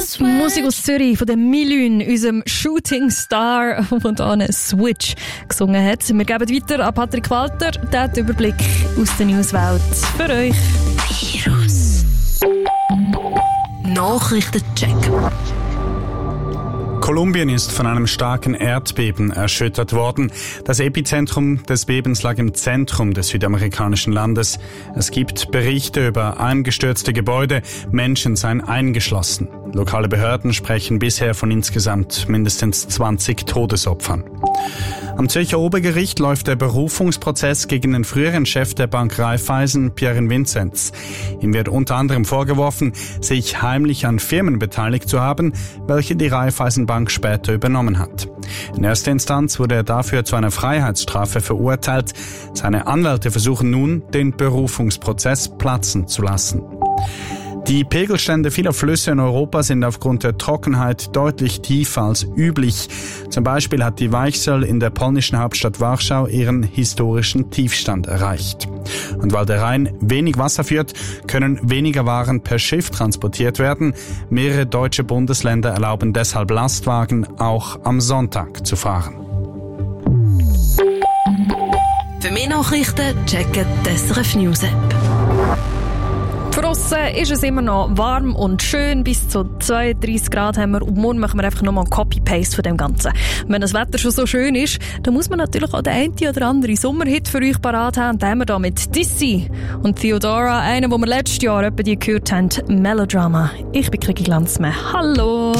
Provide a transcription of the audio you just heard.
Musik aus Zürich von der Milün, unserem Shooting Star, der hier einen Switch gesungen hat. Wir geben weiter an Patrick Walter, der hat den Überblick aus der Newswelt für euch. Virus. Nachrichtencheck. Kolumbien ist von einem starken Erdbeben erschüttert worden. Das Epizentrum des Bebens lag im Zentrum des südamerikanischen Landes. Es gibt Berichte über eingestürzte Gebäude, Menschen seien eingeschlossen. Lokale Behörden sprechen bisher von insgesamt mindestens 20 Todesopfern. Am Zürcher Obergericht läuft der Berufungsprozess gegen den früheren Chef der Bank Raiffeisen, Pierre Vinzenz. Ihm wird unter anderem vorgeworfen, sich heimlich an Firmen beteiligt zu haben, welche die Raiffeisenbank später übernommen hat. In erster Instanz wurde er dafür zu einer Freiheitsstrafe verurteilt. Seine Anwälte versuchen nun, den Berufungsprozess platzen zu lassen. Die Pegelstände vieler Flüsse in Europa sind aufgrund der Trockenheit deutlich tiefer als üblich. Zum Beispiel hat die Weichsel in der polnischen Hauptstadt Warschau ihren historischen Tiefstand erreicht. Und weil der Rhein wenig Wasser führt, können weniger Waren per Schiff transportiert werden. Mehrere deutsche Bundesländer erlauben deshalb Lastwagen auch am Sonntag zu fahren. Für mehr Nachrichten checken die SRF News App. Draussen ist es immer noch warm und schön, bis zu 32 Grad haben wir und morgen machen wir einfach nochmal ein Copy-Paste von dem Ganzen. Wenn das Wetter schon so schön ist, dann muss man natürlich auch den einen oder anderen Sommerhit für euch parat haben. Da haben wir da mit Dizzy und Theodora, einen, den wir letztes Jahr etwa die gehört haben, Melodrama. Ich bin Kiki Glanzmann. Hallo!